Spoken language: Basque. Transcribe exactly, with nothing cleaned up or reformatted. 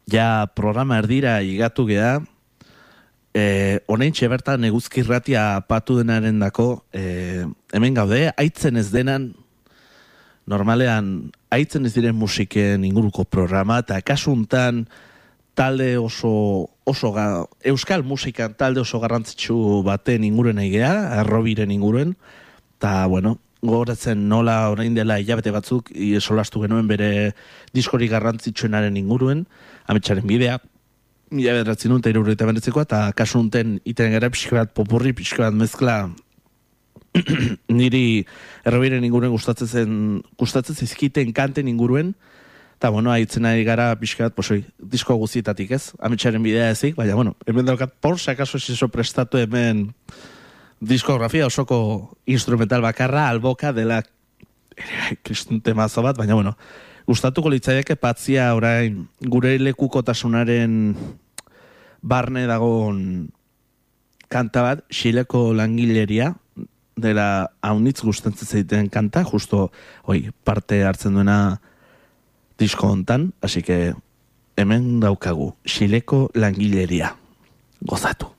ja programa erdira igatu gea, e, honein txebertan eguzkirratia patu denaren dako, e, hemen gaude, aitzen ez denan, normalean, aitzen ez diren musiken inguruko programa, eta kasuntan talde oso, oso ga, euskal musikan talde oso garrantzitsu baten inguruen egea, arrobiren inguruen, eta, bueno, gogoratzen nola orain dela hilabete batzuk solastu genuen bere diskorik garrantzitsuenaren inguruen, ametsaren bidea, mila bederatzen duen, eta irurreita beretzekoa, eta kasu unten iten gara pixka bat popurri, pixka bat mezkla niri errobiren inguruen gustatzen zen, gustatzen zizkiten kanten inguruen, eta, bueno, haitzen ari gara pixka bat, posoi, disko guztietatik ez, ametsaren bidea ezik, baina, bueno, hemen daukat, por si acaso esizo prestatu hemen diskografia osoko instrumental bakarra, alboka dela kristun temazo bat, baina, bueno, gustatuko litzaieke patzia orain gure lekukotasunaren barne dagoen kanta bat, Xileko langileria, dela haunitz gustatzen zaiten kanta, justo oi, parte hartzen duena disko hontan, así que hemen daukagu, Xileko langileria. Gozatu.